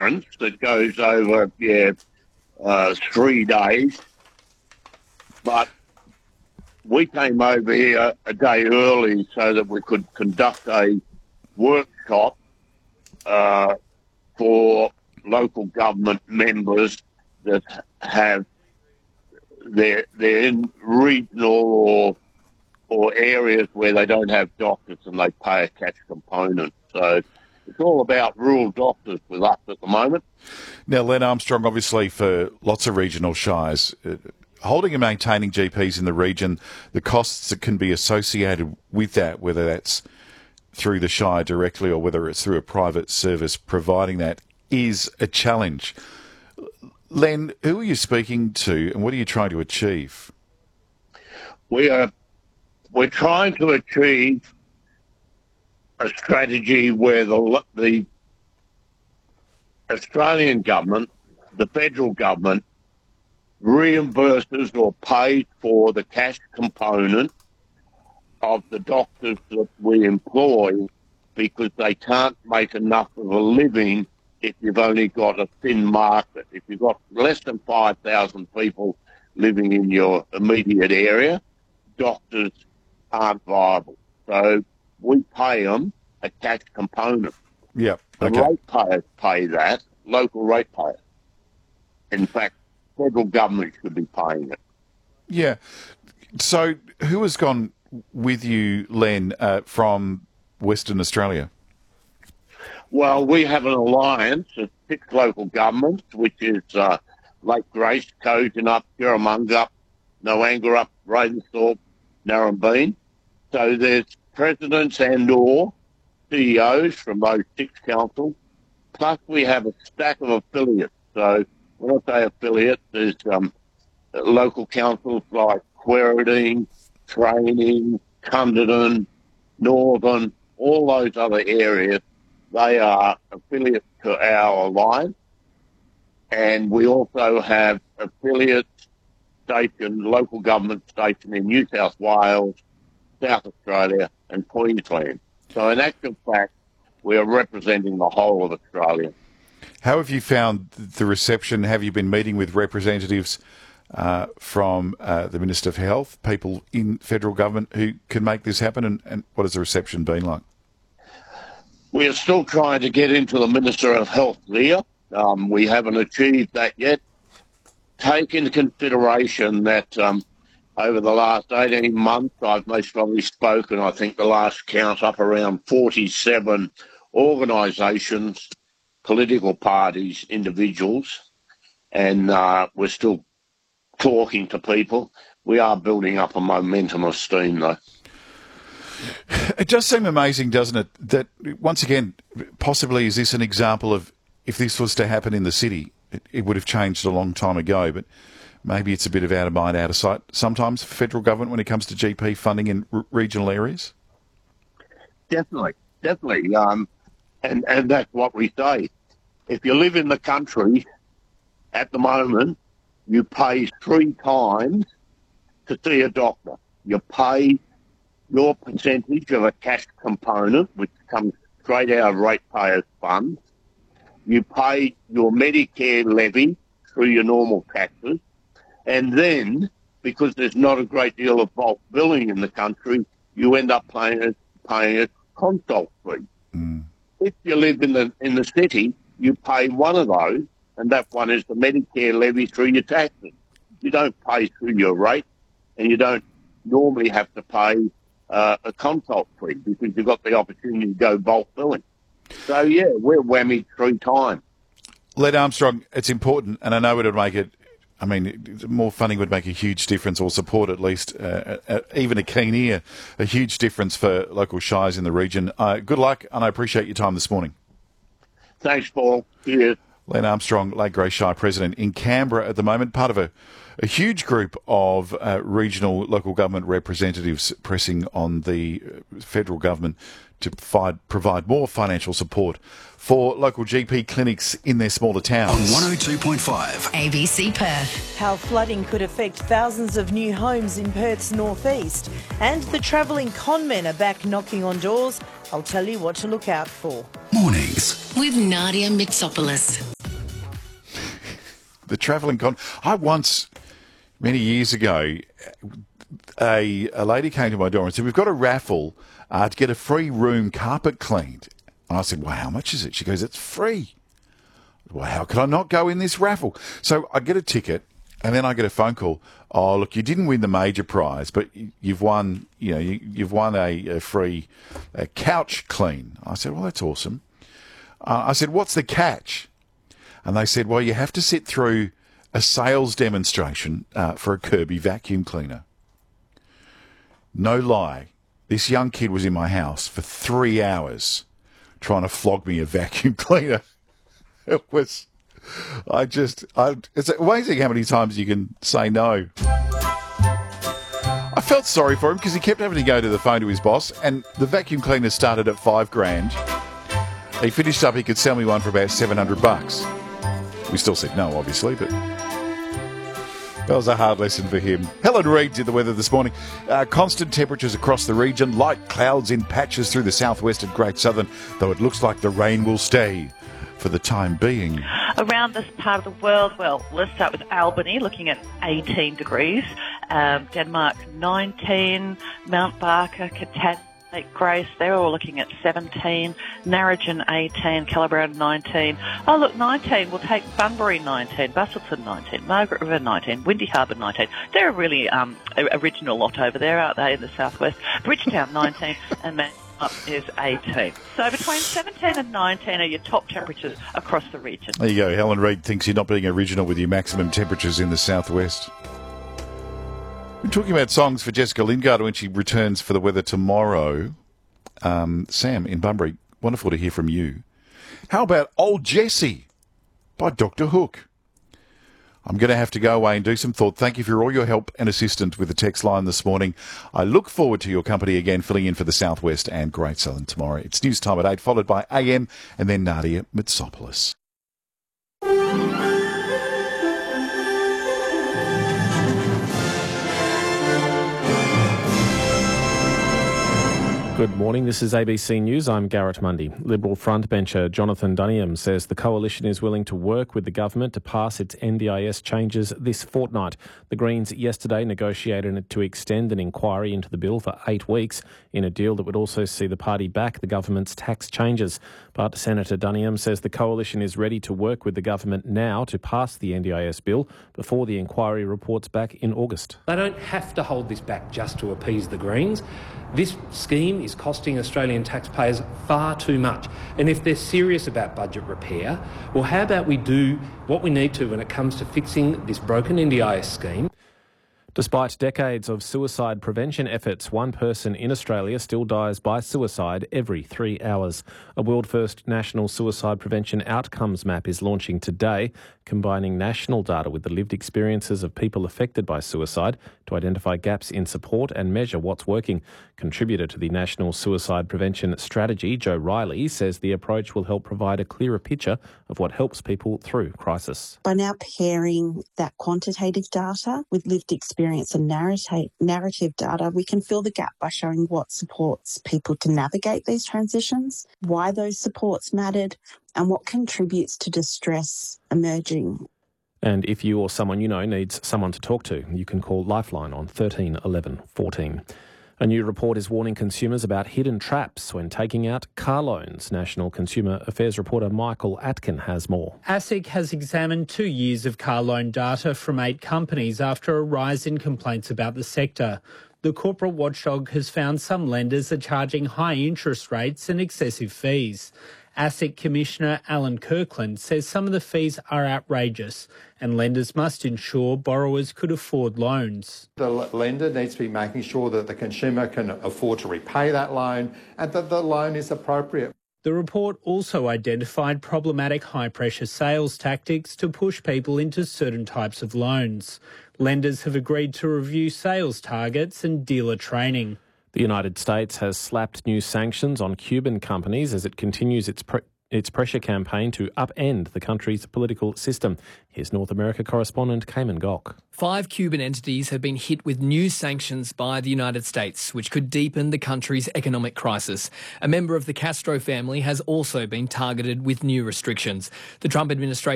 conference that goes over 3 days, but we came over here a day early so that we could conduct a workshop for local government members that have they're in regional or areas where they don't have doctors and they pay a cash component. So it's all about rural doctors with us at the moment. Now, Len Armstrong, obviously for lots of regional shires, holding and maintaining GPs in the region, the costs that can be associated with that, whether that's through the shire directly or whether it's through a private service providing that, is a challenge. Len, who are you speaking to and what are you trying to achieve? We're trying to achieve a strategy where the Australian government, the federal government, reimburses or pays for the cash component of the doctors that we employ because they can't make enough of a living if you've only got a thin market. If you've got less than 5,000 people living in your immediate area, doctors aren't viable. So we pay them a cash component. Yep. Okay. The ratepayers pay that, local ratepayers. In fact, federal government should be paying it. Yeah. So who has gone with you, Len, from Western Australia? Well, we have an alliance of 6 local governments, which is Lake Grace, Kojonup, Curramungup, Noangarup, Ravensthorpe, Narrabeen. So there's presidents and or CEOs from those 6 councils. Plus we have a stack of affiliates. So when I say affiliates, there's local councils like Quairading, Training, Cunderdin, Northern, all those other areas. They are affiliates to our alliance. And we also have affiliates stationed, local government stationed in New South Wales, South Australia and Queensland. So in actual fact, we are representing the whole of Australia. How have you found the reception? Have you been meeting with representatives from the Minister for Health, people in federal government who can make this happen? And what has the reception been like? We are still trying to get into the Minister of Health there. We haven't achieved that yet. Take into consideration that over the last 18 months, I've most probably spoken, I think the last count up around 47 organisations, political parties, individuals, and we're still talking to people. We are building up a momentum of steam, though. It does seem amazing, doesn't it, that once again, possibly is this an example of if this was to happen in the city, it would have changed a long time ago, but maybe it's a bit of out of mind, out of sight sometimes for federal government when it comes to GP funding in regional areas? Definitely. And that's what we say. If you live in the country at the moment, you pay 3 times to see a doctor. You pay your percentage of a cash component, which comes straight out of ratepayers' funds. You pay your Medicare levy through your normal taxes. And then, because there's not a great deal of bulk billing in the country, you end up paying a consult fee. Mm. If you live in the city, you pay one of those, and that one is the Medicare levy through your taxes. You don't pay through your rate, and you don't normally have to pay a consult fee because you've got the opportunity to go bulk billing. So, yeah, we're whammied 3 times. Len Armstrong, it's important, and I know it would make it, I mean, more funding would make a huge difference, or support at least, even a keen ear, a huge difference for local shires in the region. Good luck, and I appreciate your time this morning. Thanks, Paul. Cheers. Len Armstrong, Lake Grace Shire President in Canberra at the moment, part of a huge group of regional local government representatives pressing on the federal government to provide more financial support for local GP clinics in their smaller towns. On 102.5 ABC Perth. How flooding could affect thousands of new homes in Perth's northeast. And the travelling conmen are back knocking on doors. I'll tell you what to look out for. Mornings With Nadia Mitsopoulos. The travelling con. I once, many years ago, a lady came to my door and said, "We've got a raffle to get a free room carpet cleaned." And I said, "Well, how much is it?" She goes, "It's free." Well, how could I not go in this raffle? So I get a ticket, and then I get a phone call. "Oh, look, you didn't win the major prize, but you've won. You've won a free couch clean." I said, "Well, that's awesome." I said, "What's the catch?" And they said, "Well, you have to sit through a sales demonstration for a Kirby vacuum cleaner." No lie, this young kid was in my house for 3 hours trying to flog me a vacuum cleaner. It's amazing how many times you can say no. I felt sorry for him because he kept having to go to the phone to his boss, and the vacuum cleaner started at $5,000. He finished up, he could sell me one for about $700. We still said no, obviously, but that was a hard lesson for him. Helen Reid did the weather this morning. Constant temperatures across the region, light clouds in patches through the southwest and Great Southern, though it looks like the rain will stay for the time being. Around this part of the world, well, let's start with Albany, looking at 18 degrees. Denmark, 19. Mount Barker, Katahdin, Lake Grace, they're all looking at 17. Narrogin, 18. Calabrone, 19. Oh, look, 19. We'll take Bunbury, 19. Busselton, 19. Margaret River, 19. Windy Harbour, 19. They're a really original lot over there, aren't they, in the southwest? Bridgetown, 19. And Mount up is 18. So between 17 and 19 are your top temperatures across the region. There you go. Helen Reid thinks you're not being original with your maximum temperatures in the southwest. We're talking about songs for Jessica Lingard when she returns for the weather tomorrow. Sam in Bunbury, wonderful to hear from you. How about Old Jessie by Dr. Hook? I'm going to have to go away and do some thought. Thank you for all your help and assistance with the text line this morning. I look forward to your company again, filling in for the Southwest and Great Southern tomorrow. It's news time at 8, followed by AM and then Nadia Mitsopoulos. Good morning, this is ABC News. I'm Garrett Mundy. Liberal frontbencher Jonathan Duniam says the coalition is willing to work with the government to pass its NDIS changes this fortnight. The Greens yesterday negotiated to extend an inquiry into the bill for 8 weeks in a deal that would also see the party back the government's tax changes. But Senator Duniam says the coalition is ready to work with the government now to pass the NDIS bill before the inquiry reports back in August. They don't have to hold this back just to appease the Greens. This scheme is costing Australian taxpayers far too much. And if they're serious about budget repair, well, how about we do what we need to when it comes to fixing this broken NDIS scheme? Despite decades of suicide prevention efforts, one person in Australia still dies by suicide every 3 hours. A world-first national suicide prevention outcomes map is launching today, combining national data with the lived experiences of people affected by suicide to identify gaps in support and measure what's working. Contributor to the National Suicide Prevention Strategy, Joe Riley, says the approach will help provide a clearer picture of what helps people through crisis. By now pairing that quantitative data with lived experience and narrative data, we can fill the gap by showing what supports people to navigate these transitions, why those supports mattered, and what contributes to distress emerging. And if you or someone you know needs someone to talk to, you can call Lifeline on 13 11 14. A new report is warning consumers about hidden traps when taking out car loans. National Consumer Affairs reporter Michael Atkin has more. ASIC has examined 2 years of car loan data from 8 companies after a rise in complaints about the sector. The corporate watchdog has found some lenders are charging high interest rates and excessive fees. ASIC Commissioner Alan Kirkland says some of the fees are outrageous and lenders must ensure borrowers could afford loans. The lender needs to be making sure that the consumer can afford to repay that loan and that the loan is appropriate. The report also identified problematic high-pressure sales tactics to push people into certain types of loans. Lenders have agreed to review sales targets and dealer training. The United States has slapped new sanctions on Cuban companies as it continues its pressure campaign to upend the country's political system. Here's North America correspondent Cayman Gok. 5 Cuban entities have been hit with new sanctions by the United States, which could deepen the country's economic crisis. A member of the Castro family has also been targeted with new restrictions. The Trump administration